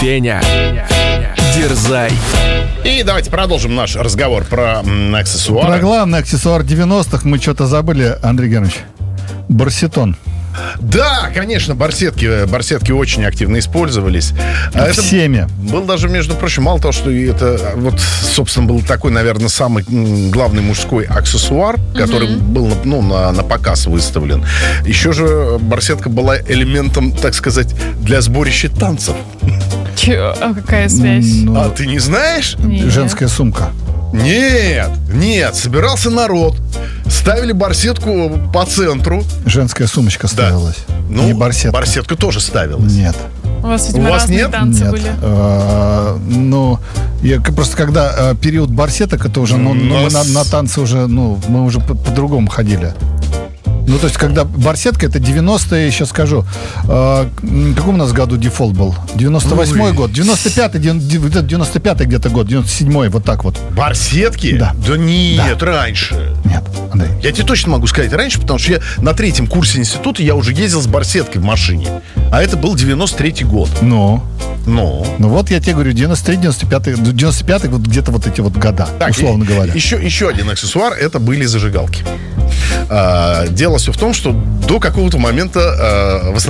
Феня, дерзай. И давайте продолжим наш разговор про аксессуары. Про главный аксессуар 90-х мы что-то забыли, Андрей Георгиевич. Барсетон. Да, конечно, барсетки очень активно использовались. Всеми. Был даже, между прочим, мало того, что это, вот, собственно, был такой, наверное, самый главный мужской аксессуар, который был, на показ выставлен. Еще же барсетка была элементом, так сказать, для сборища танцев. А какая связь? А ты не знаешь? Нет. Женская сумка. Нет, собирался народ, ставили барсетку по центру. Женская сумочка ставилась. Не барсетка. Барсетка тоже ставилась. Нет. У вас, видимо, У вас разные нет? танцы Нет. были. Я просто когда период барсеток, это уже, мы на танцы уже, мы уже по-другому ходили. То есть, когда барсетка, это 90-е, сейчас скажу. В каком у нас году дефолт был? 98-й год, 95-й где-то год, 97-й, вот так вот. Барсетки? Да. Да нет, раньше. Нет, Андрей. Я тебе точно могу сказать раньше, потому что я на 3-м курсе института я уже ездил с барсеткой в машине. А это был 93-й год. Ну вот я тебе говорю, 95-й, вот где-то вот эти вот года, условно говоря. Еще один аксессуар, это были зажигалки. Дело все в том, что до какого-то момента в основном